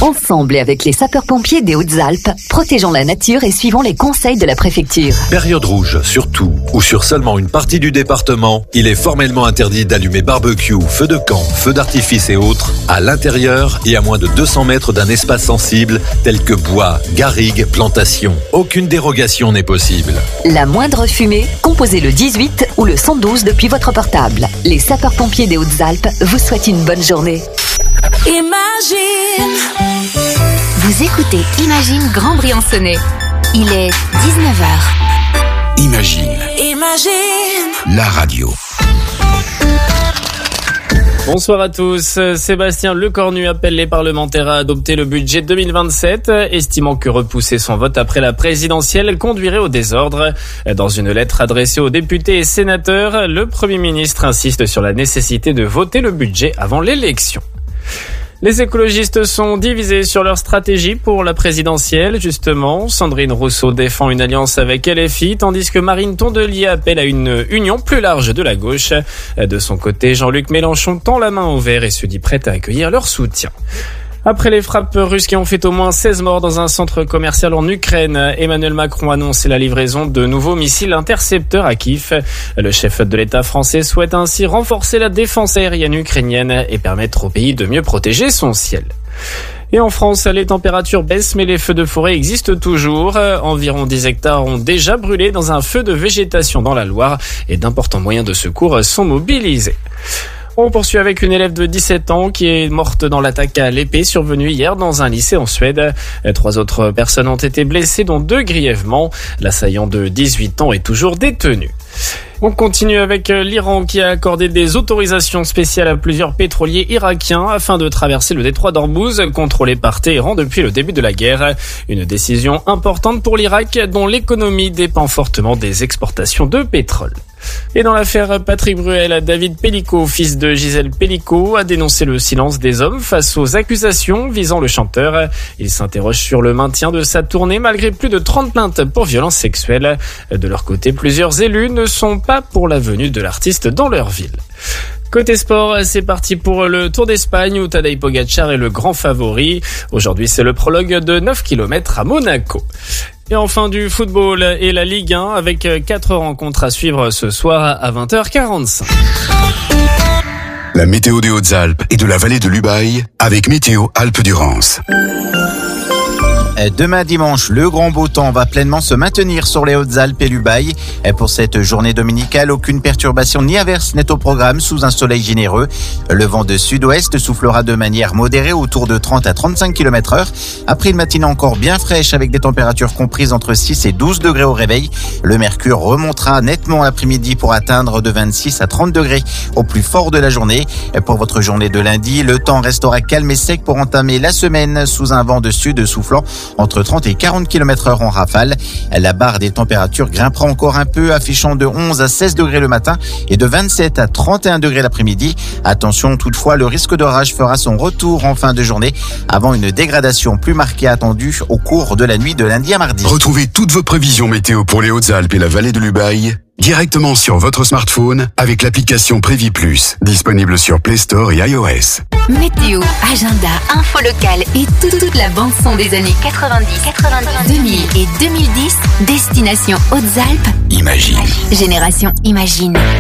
Ensemble et avec les sapeurs-pompiers des Hautes-Alpes, protégeons la nature et suivons les conseils de la préfecture. Période rouge, sur tout ou sur seulement une partie du département, il est formellement interdit d'allumer barbecue, feux de camp, feux d'artifice et autres à l'intérieur et à moins de 200 mètres d'un espace sensible tel que bois, garrigues, plantations. Aucune dérogation n'est possible. La moindre fumée, composez le 18 ou le 112 depuis votre portable. Les sapeurs-pompiers des Hautes-Alpes vous souhaitent une bonne journée. Imagine. Vous écoutez Imagine Grand Briançonnais. Il est 19h. Imagine. La radio. Bonsoir à tous. Sébastien Lecornu appelle les parlementaires à adopter le budget 2027, estimant que repousser son vote après la présidentielle conduirait au désordre. Dans une lettre adressée aux députés et sénateurs, le Premier ministre insiste sur la nécessité de voter le budget avant l'élection. Les écologistes sont divisés sur leur stratégie pour la présidentielle, justement. Sandrine Rousseau défend une alliance avec LFI, tandis que Marine Tondelier appelle à une union plus large de la gauche. De son côté, Jean-Luc Mélenchon tend la main au vert et se dit prêt à accueillir leur soutien. Après les frappes russes qui ont fait au moins 16 morts dans un centre commercial en Ukraine, Emmanuel Macron a annoncé la livraison de nouveaux missiles intercepteurs à Kiev. Le chef de l'État français souhaite ainsi renforcer la défense aérienne ukrainienne et permettre au pays de mieux protéger son ciel. Et en France, les températures baissent, mais les feux de forêt existent toujours. Environ 10 hectares ont déjà brûlé dans un feu de végétation dans la Loire et d'importants moyens de secours sont mobilisés. On poursuit avec une élève de 17 ans qui est morte dans l'attaque à l'épée survenue hier dans un lycée en Suède. 3 autres personnes ont été blessées, dont 2 grièvement. L'assaillant de 18 ans est toujours détenu. On continue avec l'Iran qui a accordé des autorisations spéciales à plusieurs pétroliers irakiens afin de traverser le détroit d'Ormuz, contrôlé par Téhéran depuis le début de la guerre. Une décision importante pour l'Irak, dont l'économie dépend fortement des exportations de pétrole. Et dans l'affaire Patrick Bruel, David Pellico, fils de Gisèle Pellico, a dénoncé le silence des hommes face aux accusations visant le chanteur. Il s'interroge sur le maintien de sa tournée malgré plus de 30 plaintes pour violences sexuelles. De leur côté, plusieurs élus ne sont pas pour la venue de l'artiste dans leur ville. Côté sport, c'est parti pour le Tour d'Espagne où Tadej Pogačar est le grand favori. Aujourd'hui, c'est le prologue de 9 km à Monaco. Et enfin du football et la Ligue 1 avec 4 rencontres à suivre ce soir à 20h45. La météo des Hautes-Alpes et de la vallée de l'Ubaye avec Météo Alpes-Durance. Demain dimanche, le grand beau temps va pleinement se maintenir sur les Hautes-Alpes et l'Ubaye. Pour cette journée dominicale, aucune perturbation ni averse n'est au programme sous un soleil généreux. Le vent de sud-ouest soufflera de manière modérée autour de 30 à 35 km/h. Après une matinée encore bien fraîche avec des températures comprises entre 6 et 12 degrés au réveil, le mercure remontera nettement l'après-midi pour atteindre de 26 à 30 degrés au plus fort de la journée. Pour votre journée de lundi, le temps restera calme et sec pour entamer la semaine sous un vent de sud soufflant entre 30 et 40 km/h en rafale. La barre des températures grimpera encore un peu, affichant de 11 à 16 degrés le matin et de 27 à 31 degrés l'après-midi. Attention toutefois, le risque d'orage fera son retour en fin de journée avant une dégradation plus marquée attendue au cours de la nuit de lundi à mardi. Retrouvez toutes vos prévisions météo pour les Hautes-Alpes et la vallée de l'Ubaye directement sur votre smartphone avec l'application Prévis Plus, disponible sur Play Store et iOS. Météo, agenda, info locale et toute la bande-son des années 90, 2000 et 2010, destination Hautes-Alpes. Imagine. Génération Imagine.